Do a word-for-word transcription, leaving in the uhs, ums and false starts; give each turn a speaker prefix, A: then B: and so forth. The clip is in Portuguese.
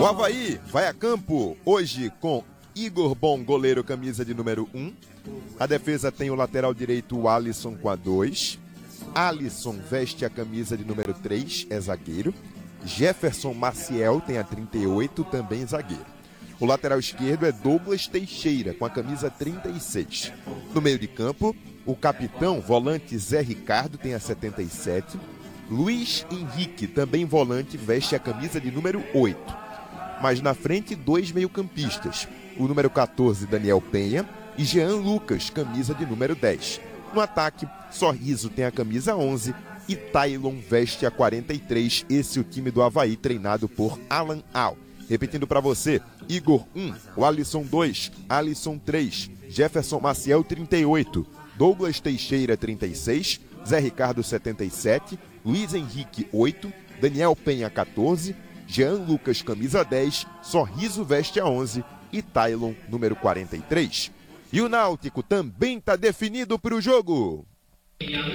A: O Avaí vai a campo hoje com Igor Bom, goleiro, camisa de número um. A defesa tem o lateral direito, o Alisson, com a dois. Alisson veste a camisa de número três, é zagueiro. Jefferson Maciel tem a trinta e oito, também zagueiro. O lateral esquerdo é Douglas Teixeira, com a camisa trinta e seis. No meio de campo, o capitão, volante Zé Ricardo, tem a setenta e sete. Luiz Henrique, também volante, veste a camisa de número oito. Mas na frente, dois meio-campistas. O número quatorze, Daniel Penha, e Jean Lucas, camisa de número dez. No ataque, Sorriso tem a camisa onze e Taylon veste a quarenta e três. Esse é o time do Avaí, treinado por Alan Al. Repetindo para você: Igor um, o Alisson dois, Alisson três, Jefferson Maciel trinta e oito, Douglas Teixeira trinta e seis, Zé Ricardo setenta e sete, Luiz Henrique oito, Daniel Penha quatorze, Jean Lucas camisa dez, Sorriso veste a onze e Taylon número quarenta e três. E o Náutico também está definido para o jogo.